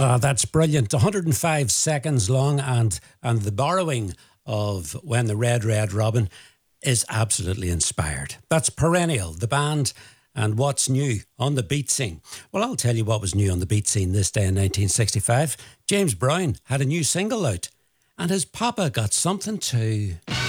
Oh, that's brilliant. 105 seconds long, and the borrowing of When the Red Robin is absolutely inspired. That's Perennial, the band, and what's new on the beat scene. Well, I'll tell you what was new on the beat scene this day in 1965. James Brown had a new single out, and his papa got something too.